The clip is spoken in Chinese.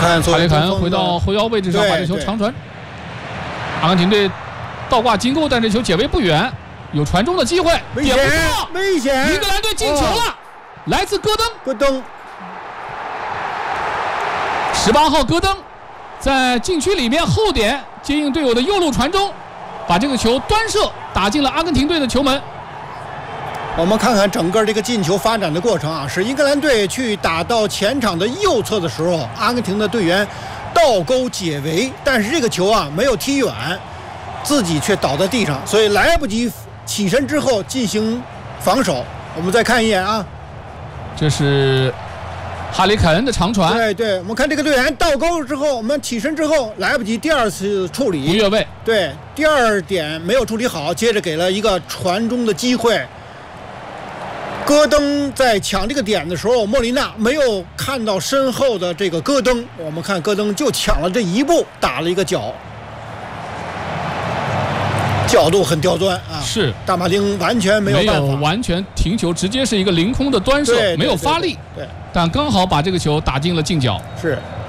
看哈里凯恩回到后腰位置上，把这球长传。阿根廷队倒挂金钩，但这球解围不远，有传中的机会，点不错， 危险！ 英格兰队进球了，来自戈登。18号戈登在禁区里面后点接应队友的右路传中，把这个球端射打进了阿根廷队的球门。 我们看看整个这个进球发展的过程啊，是英格兰队去打到前场的右侧的时候，阿根廷的队员倒钩解围，但是这个球啊没有踢远，自己却倒在地上，所以来不及起身之后进行防守。我们再看一眼啊， 这是哈里凯恩的长传。 对，我们看这个队员倒钩之后，我们起身之后来不及第二次处理， 不越位。 对，第二点没有处理好，接着给了一个传中的机会。戈登在抢这个点的时候，莫里纳没有看到身后的这个戈登，我们看戈登就抢了这一步，打了一个角度很刁钻啊！ 是， 大马丁完全没有办法， 完全停球，直接是一个凌空的端射，没有发力， 对， 但刚好把这个球打进了近角。 是。